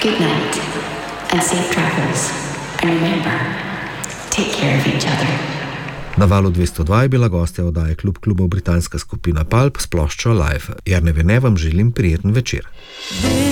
Good night and safe travels. And remember, take care of each other. Na Valu 202 je bila gostja oddaje Klub klubov britanska skupina Pulp s ploščo Live. Jerne Vene vam želim prijeten večer.